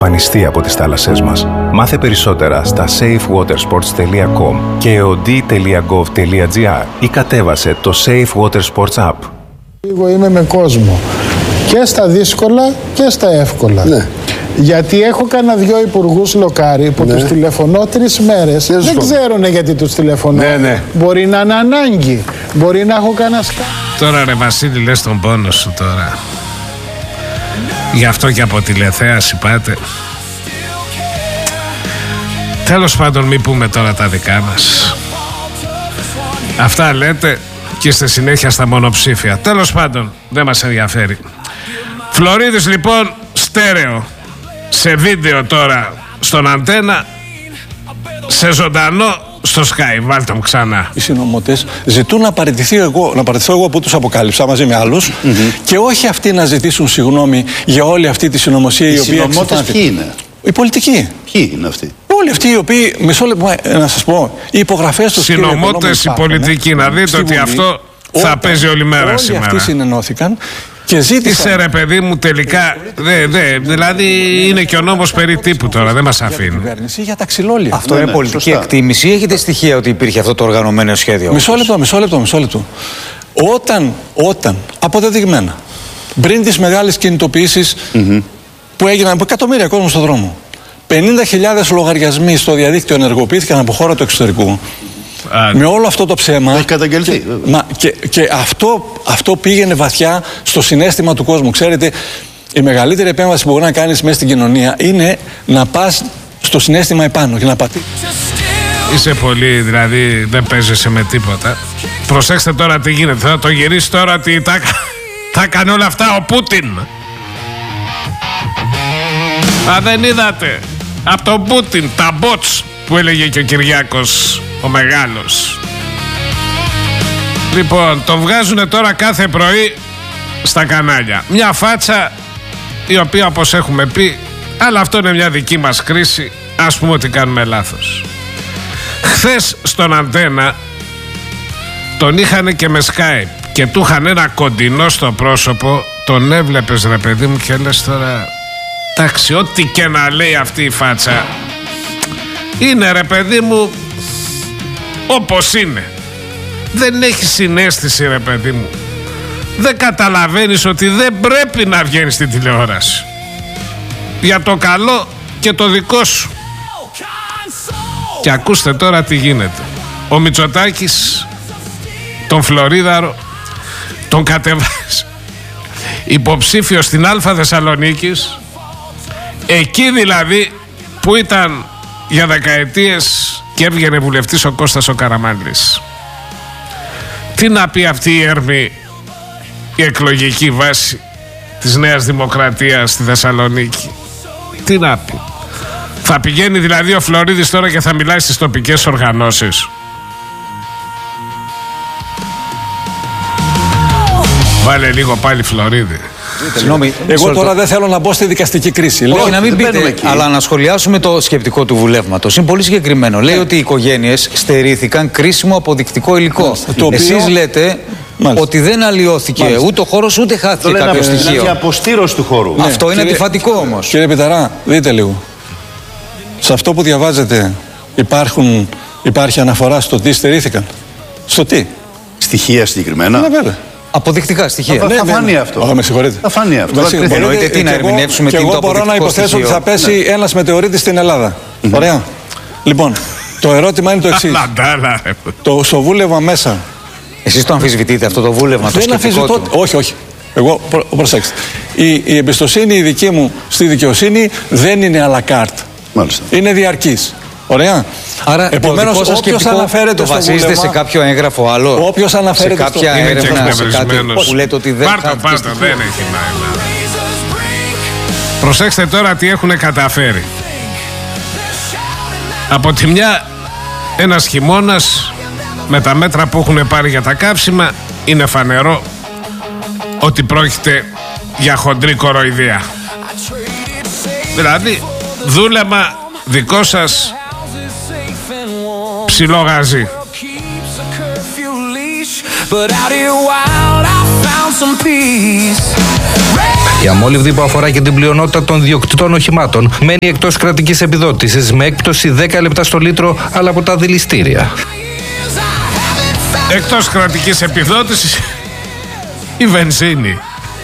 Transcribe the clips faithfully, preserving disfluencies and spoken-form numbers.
Πανιστεί από τις θάλασσές μας. Μάθε περισσότερα στα safe water sports τελεία com και ο ντι τελεία γκοβ τελεία τζι άρ ή κατέβασε το Safe Water Sports App. Εγώ είμαι με κόσμο και στα δύσκολα και στα εύκολα. Ναι. Γιατί έχω κανένα δυο υπουργούς λοκάρι που ναι. τους τηλεφωνώ τρεις μέρες. Δεν, δεν ξέρουν γιατί τους τηλεφωνώ. Ναι, ναι. Μπορεί να είναι ανάγκη. Μπορεί να έχω κανένα σκά. Τώρα ρε Βασίλη, λες τον πόνο σου τώρα. Γι' αυτό και από τηλεθέαση πάτε. Τέλος πάντων, μη πούμε τώρα τα δικά μας. Αυτά λέτε και είστε συνέχεια στα μονοψήφια. Τέλος πάντων, δεν μας ενδιαφέρει. Φλωρίδης λοιπόν, στέρεο. Σε βίντεο τώρα στον Αντένα. Σε ζωντανό στο Sky. Βάλτε μου ξανά. Οι συνωμοτές ζητούν να παραιτηθώ εγώ, να παραιτηθώ εγώ που τους αποκάλυψα μαζί με άλλους mm-hmm. και όχι αυτοί να ζητήσουν συγγνώμη για όλη αυτή τη συνωμοσία η, η οποία εξετάζει. Οι συνωμότες ποιοι είναι? Οι πολιτικοί. Ποιοι είναι αυτοί? Όλοι αυτοί οι οποίοι, μισό λεπτό να σας πω, οι υπογραφές τους. Συνωμότες, οι πολιτικοί, να δείτε ότι αυτό θα παίζει όλη μέρα όλοι σήμερα. Όλοι αυτοί συνενώθηκαν. Και ζήτησα... Είσαι ρε παιδί μου τελικά δε, δε, δηλαδή είναι και ο νόμος περί τύπου τώρα, δεν μας αφήνει. Για τα ξυλόλια. Αυτό είναι, είναι πολιτική σωστά. Εκτίμηση ή έχετε στοιχεία ότι υπήρχε αυτό το οργανωμένο σχέδιο? Μισό λεπτό, μισό λεπτό, μισό λεπτό. Όταν, όταν αποδεδειγμένα πριν τις μεγάλες κινητοποιήσεις mm-hmm. που έγιναν από εκατομμύρια κόσμο στον δρόμο, πενήντα χιλιάδες λογαριασμοί στο διαδίκτυο ενεργοποιήθηκαν από χώρα του εξωτερικού. Α, με όλο αυτό το ψέμα. Έχει καταγγελθεί. Και, μα, και, και αυτό, αυτό πήγαινε βαθιά στο συναίσθημα του κόσμου. Ξέρετε, η μεγαλύτερη επέμβαση που μπορεί να κάνεις μέσα στην κοινωνία είναι να πας στο συναίσθημα επάνω και να πατήσεις. Είσαι πολύ, δηλαδή δεν παίζεσαι με τίποτα. Προσέξτε τώρα τι γίνεται. Θα το γυρίσει τώρα ότι τα, τα έκανε όλα αυτά ο Πούτιν. Α, δεν είδατε? Από τον Πούτιν, τα bots που έλεγε και ο Κυριάκος ο μεγάλος. Λοιπόν, το βγάζουν τώρα κάθε πρωί στα κανάλια. Μια φάτσα η οποία, όπως έχουμε πει, αλλά αυτό είναι μια δική μας κρίση, ας πούμε ότι κάνουμε λάθος. Χθες στον Αντένα τον είχαν και με Skype και του είχαν ένα κοντινό στο πρόσωπο. Τον έβλεπες ρε παιδί μου και λες τώρα, εντάξει, ό,τι και να λέει αυτή η φάτσα είναι ρε παιδί μου όπως είναι. Δεν έχει συναίσθηση ρε παιδί μου. Δεν καταλαβαίνεις ότι δεν πρέπει να βγαίνεις στην τηλεόραση για το καλό και το δικό σου. Και ακούστε τώρα τι γίνεται. Ο Μητσοτάκης τον Φλωρίδαρο τον κατεβάζει υποψήφιο στην Α Θεσσαλονίκης, εκεί δηλαδή που ήταν για δεκαετίες και έβγαινε βουλευτής ο Κώστας ο Καραμάνλης. Τι να πει αυτή η έρμη, η εκλογική βάση της Νέας Δημοκρατίας στη Θεσσαλονίκη? Τι να πει? Θα πηγαίνει δηλαδή ο Φλωρίδης τώρα και θα μιλάει στις τοπικές οργανώσεις? Βάλε λίγο πάλι Φλωρίδη. Συγγνώμη, εγώ τώρα δεν θέλω να μπω στη δικαστική κρίση. Όχι, να μην πείτε, αλλά να σχολιάσουμε το σκεπτικό του βουλεύματος. Είναι πολύ συγκεκριμένο. Λέει ότι οι οικογένειες στερήθηκαν κρίσιμο αποδεικτικό υλικό. Εσείς λέτε ότι δεν αλλοιώθηκε ούτε ο χώρος ούτε χάθηκε κάποιο στοιχείο. Είναι αποστήρωση του χώρου. Αυτό είναι αντιφατικό όμως. Κύριε Πιταρά, δείτε λίγο. Σε αυτό που διαβάζετε υπάρχουν, υπάρχει αναφορά στο τι στερήθηκαν? Στο τι? Στοιχεία συγκεκριμένα? Ναι, βέβαια. Αποδεικτικά στοιχεία. Θα, θα φανεί αυτό. Oh, με συγχωρείτε. Θα φανεί αυτό. Εννοείται τι να ερμηνεύσουμε τι είναι το αποδεικτικό. Εγώ μπορώ να υποθέσω ότι θα πέσει ναι. ένας μετεωρίτης στην Ελλάδα. Mm-hmm. Ωραία. Λοιπόν, το ερώτημα είναι το εξής. Το στο βούλευμα μέσα. Εσείς το αμφισβητείτε αυτό το βούλευμα? Δεν αμφισβητώ. Όχι, όχι. Εγώ, προ, προσέξτε. Η, η εμπιστοσύνη η δική μου στη δικαιοσύνη δεν είναι à la carte. Μάλιστα. Είναι διαρκής. Ωραία. Άρα, επομένως, όποιος αναφέρεται το στο βασίζεται βούλευμα, σε κάποιο έγγραφο άλλο, όποιος αναφέρεται σε κάποια στο... έρευνα, σε κάτι που λέτε ότι δεν πάρτο, πάρτο, δεν έχει νόημα. Προσέξτε τώρα τι έχουν καταφέρει. Από τη μια, ένας χειμώνας με τα μέτρα που έχουν πάρει για τα καύσιμα, είναι φανερό ότι πρόκειται για χοντρή κοροϊδία. Δηλαδή, δούλεμα δικό σας ψιλό γαζί. Η αμόλυβδη που αφορά και την πλειονότητα των διοκτητών οχημάτων μένει εκτός κρατικής επιδότησης με έκπτωση δέκα λεπτά στο λίτρο, αλλά από τα δηληστήρια. Εκτός κρατικής επιδότησης η βενζίνη.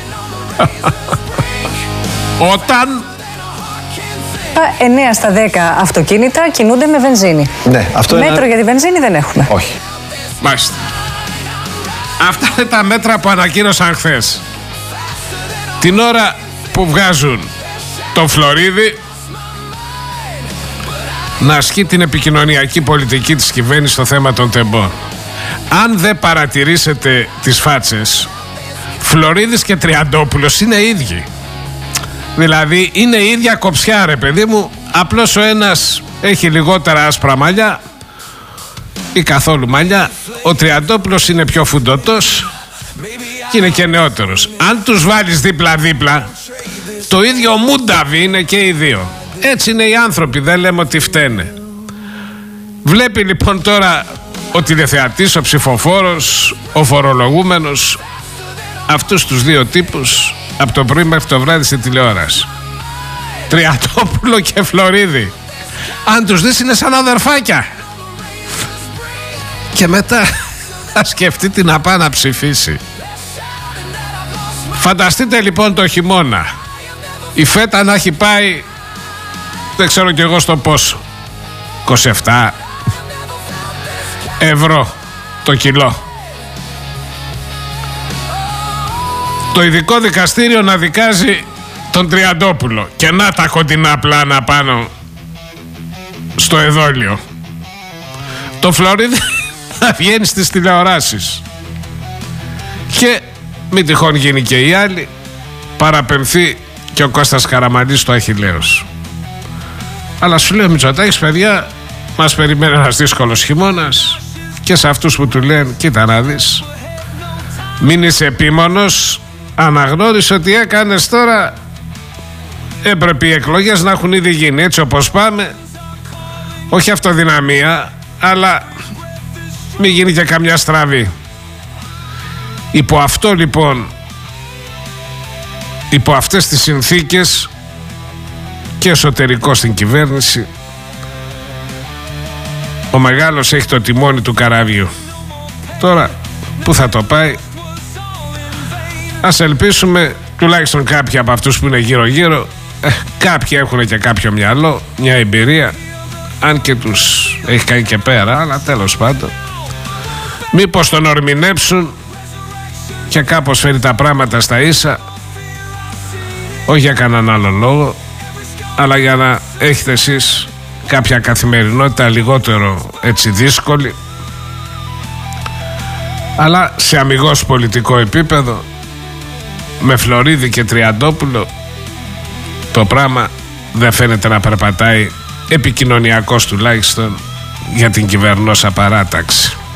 Όταν εννέα στα δέκα αυτοκίνητα κινούνται με βενζίνη. Ναι, αυτό Μέτρο είναι... για τη βενζίνη δεν έχουμε. Όχι. Μάλιστα. Αυτά είναι τα μέτρα που ανακοίνωσαν χθες. Την ώρα που βγάζουν το Φλωρίδι να ασκεί την επικοινωνιακή πολιτική της κυβέρνησης στο θέμα των τεμπών. Αν δεν παρατηρήσετε τις φάτσες, Φλωρίδης και Τριαντόπουλος είναι ίδιοι. Δηλαδή είναι η ίδια κοψιά, ρε παιδί μου. Απλώς ο ένας έχει λιγότερα άσπρα μαλλιά ή καθόλου μαλλιά. Ο Τριαντόπουλος είναι πιο φουντωτός και είναι και νεότερος. Αν τους βάλεις δίπλα-δίπλα, το ίδιο μούνταβι είναι και οι δύο. Έτσι είναι οι άνθρωποι, δεν λέμε ότι φταίνε. Βλέπει λοιπόν τώρα ο τηλεθεατής, ο ψηφοφόρος, ο φορολογούμενος αυτούς τους δύο τύπους από το πρωί μέχρι το βράδυ στη τηλεόραση. Τριαντόπουλο και Φλωρίδη. Αν τους δεις είναι σαν αδερφάκια. Και μετά θα σκεφτεί τι να πάει να ψηφίσει. Φανταστείτε λοιπόν το χειμώνα η φέτα να έχει πάει, δεν ξέρω κι εγώ στο πόσο, είκοσι επτά ευρώ το κιλό. Το ειδικό δικαστήριο να δικάζει τον Τριαντόπουλο και να τα κοντινά πλάνα πάνω στο εδόλιο. Το Φλωρίδι θα βγαίνει στις τηλεοράσεις και μην τυχόν γίνει και η άλλη, παραπεμφθεί και ο Κώστας Καραμανλής στο Αχιλλέος. Αλλά σου λέω, Μητσοτάκης, παιδιά, μας περιμένει ένας δύσκολος χειμώνας και σε αυτούς που του λένε κοίτα να δεις, μην είσαι επίμονος, αναγνώρισε ότι έκανες τώρα, έπρεπε οι εκλογές να έχουν ήδη γίνει. Έτσι όπως πάμε, όχι αυτοδυναμία, αλλά μην γίνει και καμιά στραβή. Υπό αυτό λοιπόν, υπό αυτές τις συνθήκες και εσωτερικό στην κυβέρνηση, ο μεγάλος έχει το τιμόνι του καραβιού. Τώρα που θα το πάει, ας ελπίσουμε τουλάχιστον κάποιοι από αυτούς που είναι γύρω γύρω, ε, κάποιοι έχουν και κάποιο μυαλό, μια εμπειρία, αν και τους έχει κάνει και πέρα, αλλά τέλος πάντων μήπως τον ορμηνέψουν και κάπως φέρει τα πράγματα στα ίσα, όχι για κανέναν άλλο λόγο, αλλά για να έχετε εσείς κάποια καθημερινότητα λιγότερο έτσι δύσκολη, αλλά σε αμιγώς πολιτικό επίπεδο, με Φλωρίδη και Τριαντόπουλο το πράγμα δεν φαίνεται να περπατάει, επικοινωνιακός τουλάχιστον, για την κυβερνόσα παράταξη.